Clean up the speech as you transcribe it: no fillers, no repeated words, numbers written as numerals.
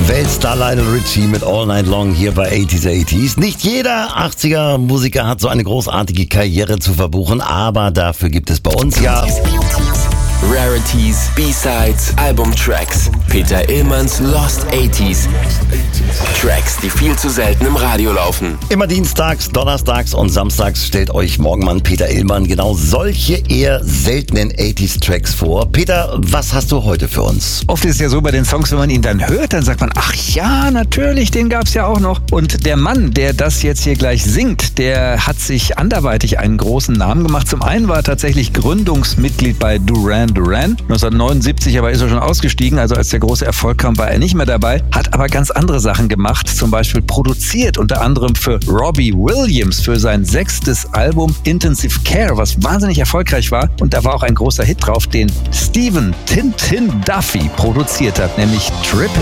Weltstar Lionel Richie mit All Night Long hier bei 80s. Nicht jeder 80er-Musiker hat so eine großartige Karriere zu verbuchen, aber dafür gibt es bei uns ja Rarities, B-Sides, Albumtracks. Peter Illmanns Lost 80s. Tracks, die viel zu selten im Radio laufen. immer dienstags, donnerstags und samstags stellt euch Morgenmann Peter Illmann genau solche eher seltenen 80s-Tracks vor. Peter, was hast du heute für uns? Oft ist es ja so bei den Songs, wenn man ihn dann hört, dann sagt man, ach ja, natürlich, den gab's ja auch noch. Und der Mann, der das jetzt hier gleich singt, der hat sich anderweitig einen großen Namen gemacht. Zum einen war er tatsächlich Gründungsmitglied bei Duran Duran. 1979 aber ist er schon ausgestiegen, also als der große Erfolg kam, war er nicht mehr dabei. Hat aber ganz andere Sachen gemacht, zum Beispiel produziert, unter anderem für Robbie Williams für sein 6. Album Intensive Care, was wahnsinnig erfolgreich war. Und da war auch ein großer Hit drauf, den Stephen Tintin Duffy produziert hat, nämlich Trippin'.